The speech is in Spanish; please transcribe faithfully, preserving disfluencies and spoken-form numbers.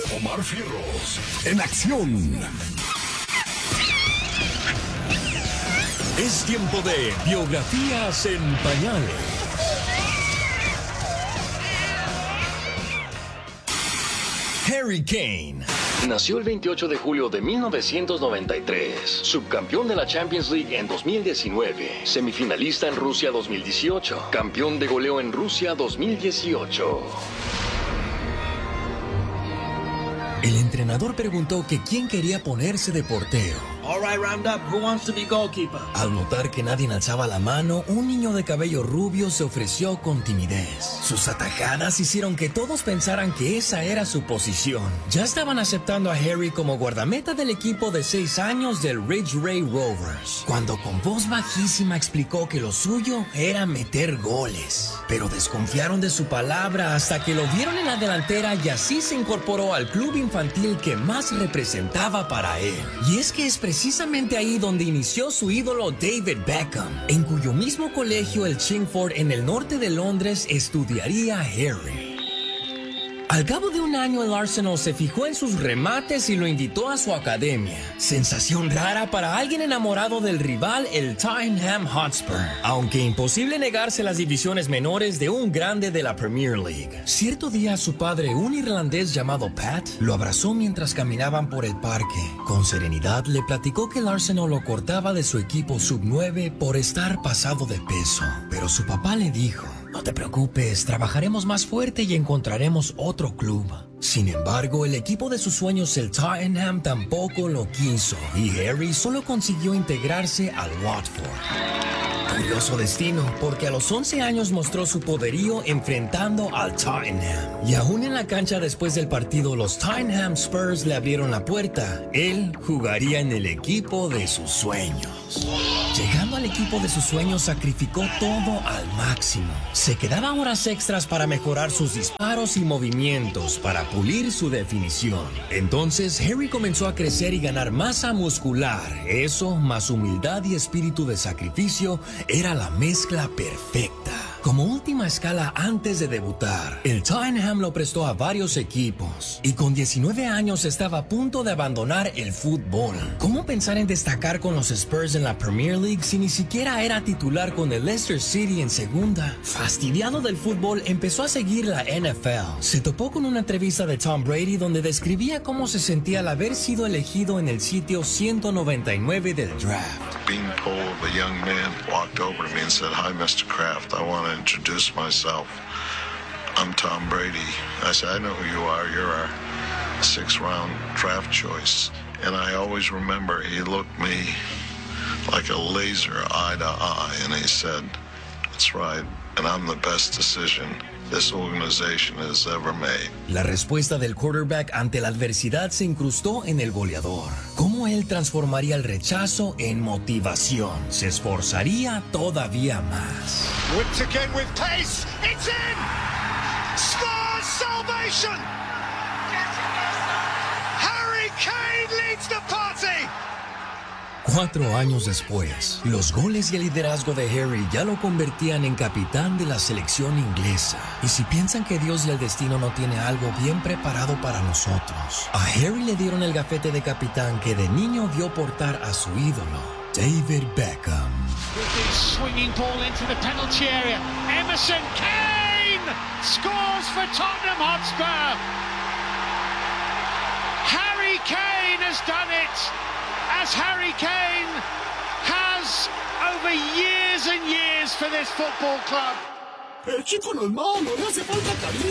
Omar Fierros en acción. Es tiempo de biografías en pañales. Harry Kane nació el veintiocho de julio de mil novecientos noventa y tres, subcampeón de la Champions League en dos mil diecinueve, semifinalista en Rusia dos mil dieciocho, campeón de goleo en Rusia dos mil dieciocho. El entrenador preguntó que quién quería ponerse de portero. All right, round up. Who wants to be goalkeeper? Al notar que nadie alzaba la mano, un niño de cabello rubio se ofreció con timidez. Sus atajadas hicieron que todos pensaran que esa era su posición. Ya estaban aceptando a Harry como guardameta del equipo de seis años del Ridge Ray Rovers, cuando con voz bajísima explicó que lo suyo era meter goles. Pero desconfiaron de su palabra hasta que lo vieron en la delantera y así se incorporó al club infantil que más representaba para él. Y es que es precisamente ahí donde inició su ídolo David Beckham, en cuyo mismo colegio, el Chingford, en el norte de Londres, estudiaría Harry. Al cabo de un año, el Arsenal se fijó en sus remates y lo invitó a su academia. Sensación rara para alguien enamorado del rival, el Tottenham Hotspur, aunque imposible negarse las divisiones menores de un grande de la Premier League. Cierto día, su padre, un irlandés llamado Pat, lo abrazó mientras caminaban por el parque. Con serenidad le platicó que el Arsenal lo cortaba de su equipo sub nueve por estar pasado de peso. Pero su papá le dijo: no te preocupes, trabajaremos más fuerte y encontraremos otro club. Sin embargo, el equipo de sus sueños, el Tottenham, tampoco lo quiso y Harry solo consiguió integrarse al Watford. Curioso destino, porque a los once años mostró su poderío enfrentando al Tottenham. Y aún en la cancha después del partido, los Tottenham Spurs le abrieron la puerta. Él jugaría en el equipo de sus sueños. Llegando al equipo de sus sueños, sacrificó todo al máximo. Se quedaba horas extras para mejorar sus disparos y movimientos, para pulir su definición. Entonces, Harry comenzó a crecer y ganar masa muscular. Eso, más humildad y espíritu de sacrificio, era la mezcla perfecta. Como última escala antes de debutar, el Tottenham lo prestó a varios equipos y con diecinueve años estaba a punto de abandonar el fútbol. ¿Cómo pensar en destacar con los Spurs en la Premier League si ni siquiera era titular con el Leicester City en segunda? Fastidiado del fútbol, empezó a seguir la N F L. Se topó con una entrevista de Tom Brady donde describía cómo se sentía al haber sido elegido en el sitio ciento noventa y nueve del draft. Being told, a young man walked over to me and said, "Hi, Mister Kraft, I want to introduce myself. I'm Tom Brady." I said, "I know who you are. You're our sixth round draft choice." And I always remember he looked me like a laser eye to eye and he said, "That's right, and I'm the best decision this organization has ever made." La respuesta del quarterback ante la adversidad se incrustó en el goleador. Cómo él transformaría el rechazo en motivación. Se esforzaría todavía más. Whipped again with pace. It's in! Scores salvation! Harry Kane leads the party! Cuatro años después, los goles y el liderazgo de Harry ya lo convertían en capitán de la selección inglesa. Y si piensan que Dios y el destino no tiene algo bien preparado para nosotros, a Harry le dieron el gafete de capitán que de niño vio portar a su ídolo, David Beckham. With this swinging ball into the penalty area, Emerson Kane scores for Tottenham Hotspur. Harry Kane has done it. As Harry Kane has over years and years for this football club. El chico no es malo, le hace falta cariño.